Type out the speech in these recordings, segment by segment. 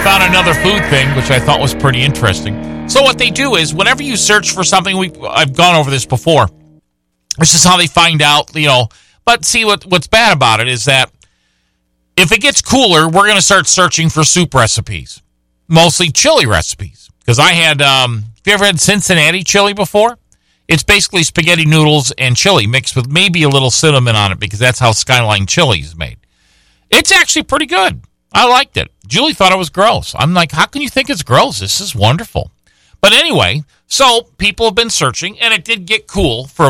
found another food thing, which I thought was pretty interesting. So what they do is, whenever you search for something, I've gone over this before. This is how they find out, But see, what's bad about it is that if it gets cooler, we're going to start searching for soup recipes, mostly chili recipes. Because I had, have you ever had Cincinnati chili before? It's basically spaghetti noodles and chili mixed with maybe a little cinnamon on it, because that's how Skyline chili is made. It's actually pretty good. I liked it. Julie thought it was gross. I'm like, how can you think it's gross? This is wonderful. But anyway, so people have been searching, and it did get cool for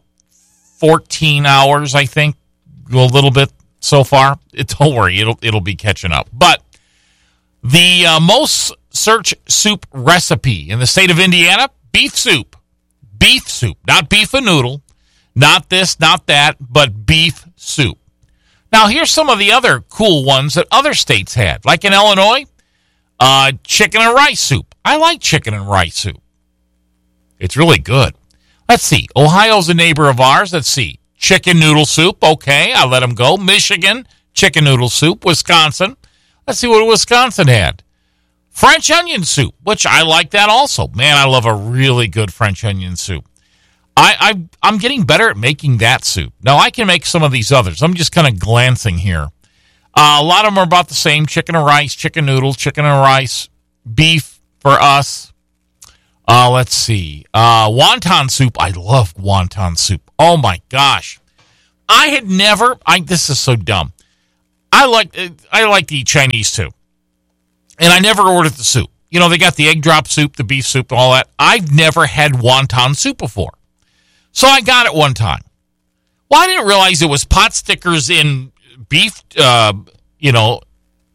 14 hours, I think, a little bit so far. Don't worry, it'll be catching up. But the most search soup recipe in the state of Indiana, beef soup. Beef soup, not beef and noodle, not this, not that, but beef soup. Now, here's some of the other cool ones that other states had. Like in Illinois, chicken and rice soup. I like chicken and rice soup. It's really good. Let's see. Ohio's a neighbor of ours. Let's see. Chicken noodle soup. Okay, I'll let them go. Michigan, chicken noodle soup. Wisconsin. Let's see what Wisconsin had. French onion soup, which I like that also. Man, I love a really good French onion soup. I'm getting better at making that soup. Now, I can make some of these others. I'm just kind of glancing here. A lot of them are about the same. Chicken and rice, chicken noodles, chicken and rice, beef for us. Let's see. Wonton soup. I love wonton soup. Oh, my gosh. I had never... this is so dumb. I like to eat Chinese, too. And I never ordered the soup. They got the egg drop soup, the beef soup, and all that. I've never had wonton soup before. So I got it one time. Well, I didn't realize it was pot stickers in beef, I want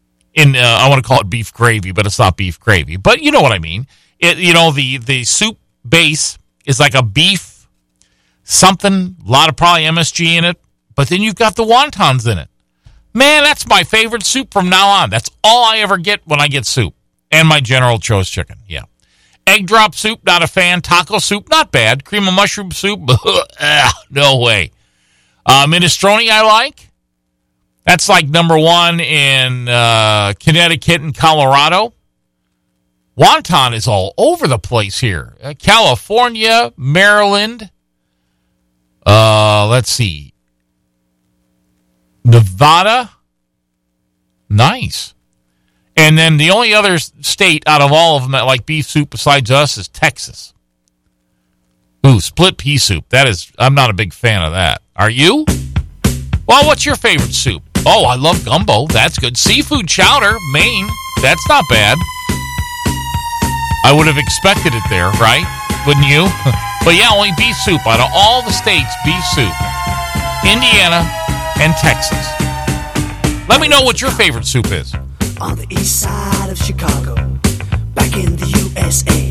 to call it beef gravy, but it's not beef gravy. But you know what I mean. The soup base is like a beef something, a lot of probably MSG in it, but then you've got the wontons in it. Man, that's my favorite soup from now on. That's all I ever get when I get soup. And my General Tso's chicken, yeah. Egg drop soup, not a fan. Taco soup, not bad. Cream of mushroom soup, no way. Minestrone, I like. That's like number one in Connecticut and Colorado. Wonton is all over the place here. California, Maryland. Let's see. Nevada. Nice. And then the only other state out of all of them that like beef soup besides us is Texas. Ooh, split pea soup. I'm not a big fan of that. Are you? Well, what's your favorite soup? Oh, I love gumbo. That's good. Seafood chowder, Maine. That's not bad. I would have expected it there, right? Wouldn't you? But yeah, only beef soup. Out of all the states, beef soup. Indiana and Texas. Let me know what your favorite soup is. On the east side of Chicago, back in the USA,